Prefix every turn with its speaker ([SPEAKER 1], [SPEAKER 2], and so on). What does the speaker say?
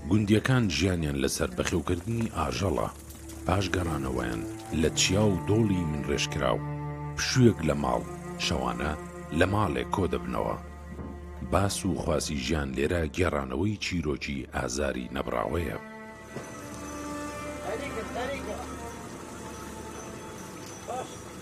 [SPEAKER 1] گوندیەکان ژیانیان لەسەر بەخێوکردنی ئاژەڵە، پاش گەڕانەوەیان لە چیا و دۆڵی من ڕێژکراو پشوویەک لە ماڵ، شەوانە لە ماڵێک کۆ دەبنەوە. باس و خواسی ژیان لێرە گێڕانەوەی چیرۆکی ئازاری نەبراوەیە.
[SPEAKER 2] Very good.